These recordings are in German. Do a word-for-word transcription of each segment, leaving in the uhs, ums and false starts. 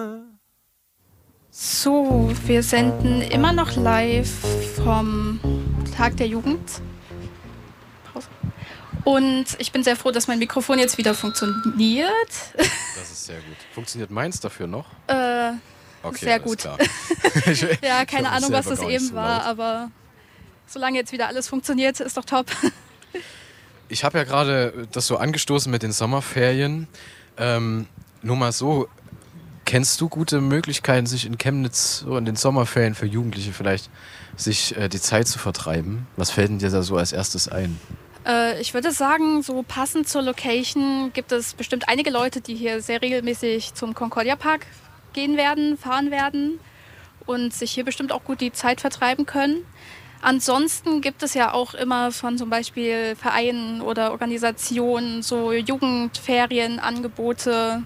So, wir senden immer noch live vom Tag der Jugend. Und ich bin sehr froh, dass mein Mikrofon jetzt wieder funktioniert. Das ist sehr gut. Funktioniert meins dafür noch? Äh, okay, sehr gut. Klar. Ja, keine Ahnung, was das eben so war, aber solange jetzt wieder alles funktioniert, ist doch top. Ich habe ja gerade das so angestoßen mit den Sommerferien. Ähm, nur mal so, kennst du gute Möglichkeiten, sich in Chemnitz so in den Sommerferien für Jugendliche vielleicht sich äh, die Zeit zu vertreiben? Was fällt denn dir da so als erstes ein? Äh, ich würde sagen, so passend zur Location gibt es bestimmt einige Leute, die hier sehr regelmäßig zum Concordia Park gehen werden, fahren werden und sich hier bestimmt auch gut die Zeit vertreiben können. Ansonsten gibt es ja auch immer von zum Beispiel Vereinen oder Organisationen so Jugendferienangebote,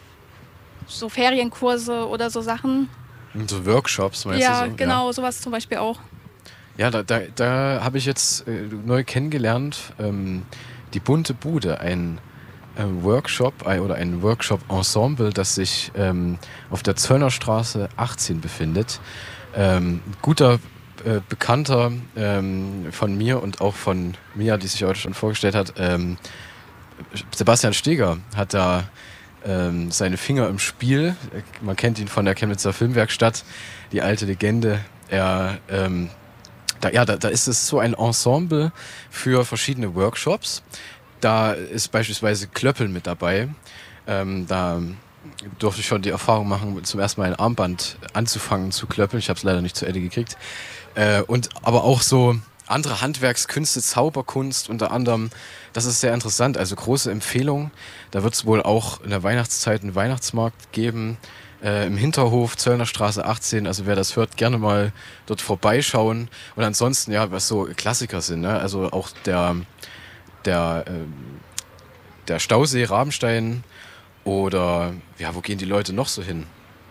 so Ferienkurse oder so Sachen. Und so Workshops, meinst ja, du so? Genau, ja, sowas zum Beispiel auch. Ja, da, da, da habe ich jetzt äh, neu kennengelernt, ähm, die Bunte Bude, ein äh, Workshop äh, oder ein Workshop-Ensemble, das sich ähm, auf der Zöllnerstraße achtzehn befindet. Ähm, guter äh, Bekannter ähm, von mir und auch von Mia, die sich heute schon vorgestellt hat, ähm, Sebastian Steger hat da ähm, seine Finger im Spiel. Man kennt ihn von der Chemnitzer Filmwerkstatt, die alte Legende. Er ähm, Da, ja, da, da ist es so ein Ensemble für verschiedene Workshops. Da ist beispielsweise Klöppeln mit dabei. Ähm, da durfte ich schon die Erfahrung machen, zum ersten Mal ein Armband anzufangen zu klöppeln. Ich habe es leider nicht zu Ende gekriegt. Äh, und aber auch so andere Handwerkskünste, Zauberkunst unter anderem. Das ist sehr interessant. Also große Empfehlung. Da wird es wohl auch in der Weihnachtszeit einen Weihnachtsmarkt geben. Äh, im Hinterhof, Zöllnerstraße achtzehn, also wer das hört, gerne mal dort vorbeischauen. Und ansonsten, ja, was so Klassiker sind, ne? Also auch der, der, äh, der Stausee Rabenstein oder, ja, wo gehen die Leute noch so hin?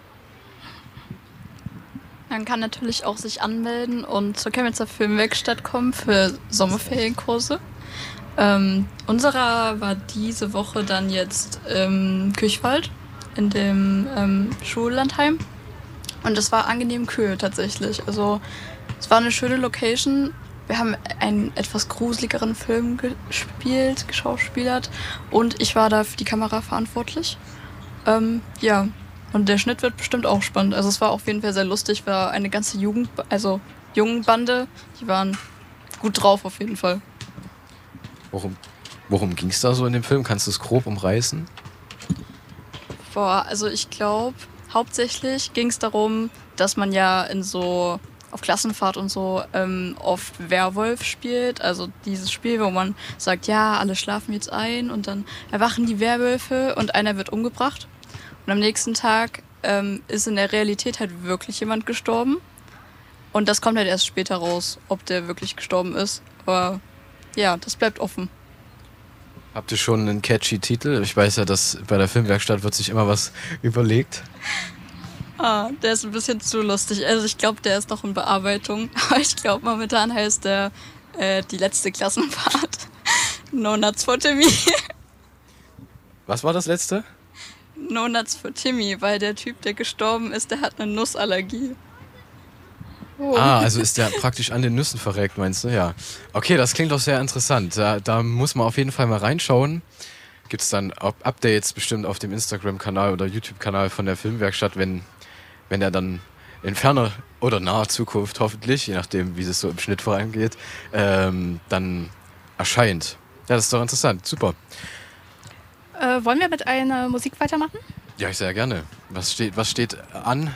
Man kann natürlich auch sich anmelden und zur Chemnitzer Filmwerkstatt kommen für Sommerferienkurse. Ähm, unserer war diese Woche dann jetzt im Kirchwald, in dem ähm, Schullandheim. Und es war angenehm kühl tatsächlich. Also es war eine schöne Location. Wir haben einen etwas gruseligeren Film gespielt, geschauspielert. Und ich war da für die Kamera verantwortlich. Ähm, ja, und der Schnitt wird bestimmt auch spannend. Also es war auf jeden Fall sehr lustig. War eine ganze Jugend, also Jungenbande. Die waren gut drauf auf jeden Fall. Worum, worum ging es da so in dem Film? Kannst du es grob umreißen? Boah, also ich glaube, hauptsächlich ging es darum, dass man ja in so, auf Klassenfahrt und so, ähm, oft Werwolf spielt. Also dieses Spiel, wo man sagt, ja, alle schlafen jetzt ein und dann erwachen die Werwölfe und einer wird umgebracht. Und am nächsten Tag ähm, ist in der Realität halt wirklich jemand gestorben. Und das kommt halt erst später raus, ob der wirklich gestorben ist. Aber ja, das bleibt offen. Habt ihr schon einen catchy Titel? Ich weiß ja, dass bei der Filmwerkstatt wird sich immer was überlegt. Ah, der ist ein bisschen zu lustig. Also ich glaube, der ist noch in Bearbeitung. Aber ich glaube, momentan heißt der äh, die letzte Klassenfahrt. No Nuts for Timmy. Was war das letzte? No Nuts for Timmy, weil der Typ, der gestorben ist, der hat eine Nussallergie. Oh. Ah, also ist der praktisch an den Nüssen verreckt, meinst du? Ja. Okay, das klingt doch sehr interessant. Da, da muss man auf jeden Fall mal reinschauen. Gibt es dann Updates bestimmt auf dem Instagram-Kanal oder YouTube-Kanal von der Filmwerkstatt, wenn, wenn er dann in ferner oder naher Zukunft hoffentlich, je nachdem, wie es so im Schnitt vorangeht, ähm, dann erscheint. Ja, das ist doch interessant. Super. Äh, wollen wir mit einer Musik weitermachen? Ja, ich sehr gerne. Was steht, was steht an?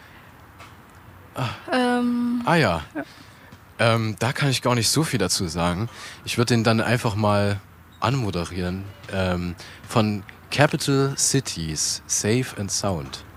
Ah, ähm, ah ja, ja. Ähm, da kann ich gar nicht so viel dazu sagen. Ich würde den dann einfach mal anmoderieren. Ähm, von Capital Cities, Safe and Sound.